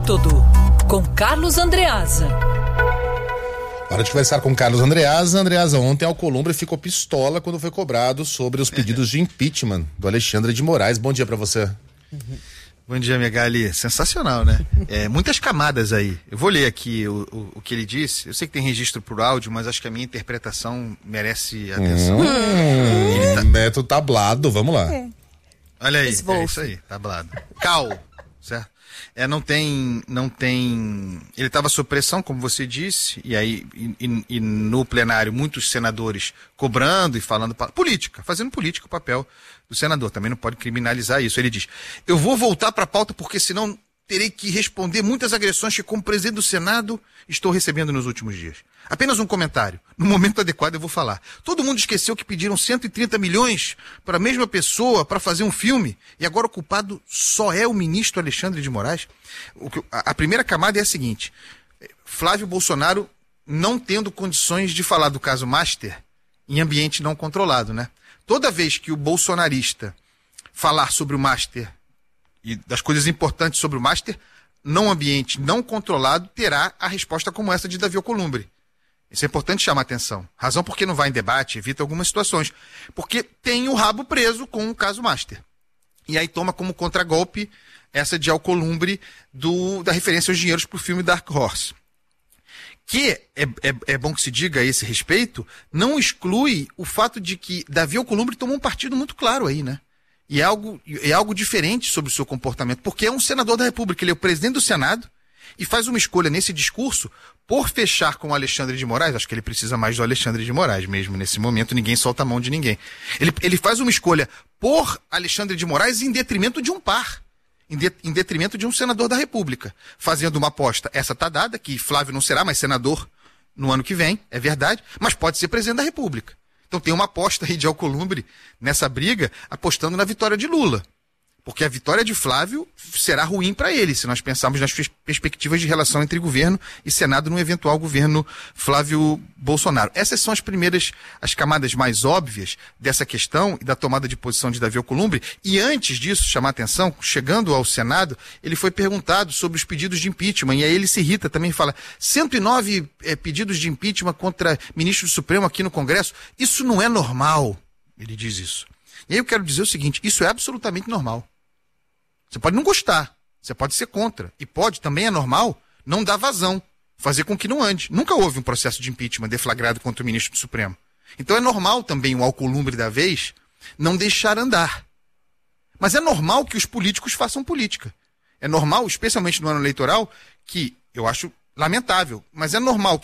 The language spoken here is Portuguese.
Método, com Carlos Andreasa. Hora de conversar com Carlos Andreasa. Andreasa, ontem Alcolumbre ficou pistola quando foi cobrado sobre os pedidos de impeachment do Alexandre de Moraes. Bom dia pra você. Bom dia, Megali. Sensacional, né? Muitas camadas aí. Eu vou ler aqui o que ele disse. Eu sei que tem registro por áudio, mas acho que a minha interpretação merece atenção. Método tablado, vamos lá. Olha aí, é isso aí, tablado. Cal, certo? Não tem. Ele estava sob pressão, como você disse, e aí e no plenário muitos senadores cobrando e falando política, fazendo política o papel do senador. Também não pode criminalizar isso. Ele diz: eu vou voltar para a pauta porque senão terei que responder muitas agressões que, como presidente do Senado, estou recebendo nos últimos dias. Apenas um comentário. No momento adequado eu vou falar. Todo mundo esqueceu que pediram 130 milhões para a mesma pessoa para fazer um filme e agora o culpado só é o ministro Alexandre de Moraes? A primeira camada é a seguinte: Flávio Bolsonaro não tendo condições de falar do caso Master em ambiente não controlado, né? Toda vez que o bolsonarista falar sobre o Master e das coisas importantes sobre o Master, num ambiente não controlado, terá a resposta como essa de Davi Alcolumbre. Isso é importante chamar atenção. Razão porque não vai em debate, evita algumas situações. Porque tem o rabo preso com o caso Master. E aí toma como contragolpe essa de Alcolumbre da referência aos dinheiros para o filme Dark Horse. Que é bom que se diga a esse respeito, não exclui o fato de que Davi Alcolumbre tomou um partido muito claro aí, né? E é algo diferente sobre o seu comportamento, porque é um senador da República, ele é o presidente do Senado e faz uma escolha nesse discurso por fechar com o Alexandre de Moraes. Acho que ele precisa mais do Alexandre de Moraes mesmo nesse momento, ninguém solta a mão de ninguém. Ele faz uma escolha por Alexandre de Moraes em detrimento de um par, em detrimento de um senador da República, fazendo uma aposta, essa tá dada, que Flávio não será mais senador no ano que vem, é verdade, mas pode ser presidente da República. Então tem uma aposta aí de Alcolumbre nessa briga, apostando na vitória de Lula. Porque a vitória de Flávio será ruim para ele, se nós pensarmos nas perspectivas de relação entre governo e Senado num eventual governo Flávio Bolsonaro. Essas são as camadas mais óbvias dessa questão e da tomada de posição de Davi Alcolumbre. E antes disso, chamar atenção, chegando ao Senado, ele foi perguntado sobre os pedidos de impeachment, e aí ele se irrita também, fala: 109 pedidos de impeachment contra ministro do Supremo aqui no Congresso, isso não é normal. Ele diz isso. E aí eu quero dizer o seguinte: isso é absolutamente normal. Você pode não gostar, você pode ser contra, e pode, também é normal, não dar vazão, fazer com que não ande. Nunca houve um processo de impeachment deflagrado contra o ministro do Supremo. Então é normal também o Alcolumbre da vez não deixar andar. Mas é normal que os políticos façam política. É normal, especialmente no ano eleitoral, que eu acho lamentável, mas é normal